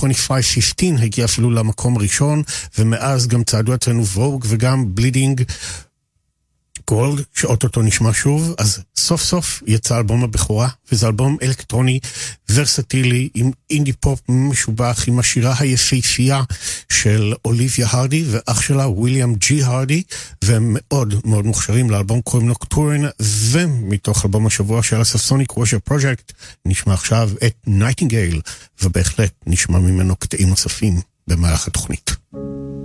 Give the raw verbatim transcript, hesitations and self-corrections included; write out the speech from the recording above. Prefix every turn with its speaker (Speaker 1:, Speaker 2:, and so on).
Speaker 1: חמישים וחמש חמש עשרה הגיע אפילו למקום הראשון, ומאז גם צעדו אצלנו ווג וגם בלידינג גולד, שאוטוטו נשמע שוב. אז סוף סוף יצא אלבום הבכורה, וזה אלבום אלקטרוני ורסטילי עם אינדי פופ משובח, עם השירה היפהפייה של אוליביה הרדי ואח שלה וויליאם ג'י הרדי, והם מאוד מאוד מוכשרים. לאלבום קוראים נוקטורן, ומתוך אלבום השבוע של הספסוניק וושר פרוג'קט נשמע עכשיו את נייטינגייל, ובהחלט נשמע ממנו קטעים נוספים במהלך התוכנית.